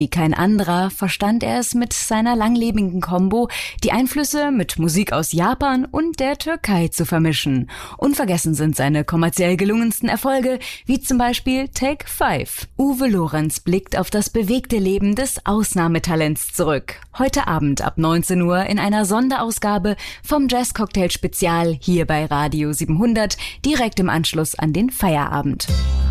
Wie kein anderer verstand er es mit seiner langlebigen Combo, die Einflüsse mit Musik aus Japan und der Türkei zu vermischen. Unvergessen sind seine kommerziell gelungensten Erfolge, wie zum Beispiel Take 5. Uwe Lorenz blickt auf das bewegte Leben des Ausnahmetalents zurück. Heute Abend ab 19 Uhr in einer Sonderausgabe vom Jazz-Cocktail-Spezial hier bei Radio 700, direkt im Anschluss an den Feierabend.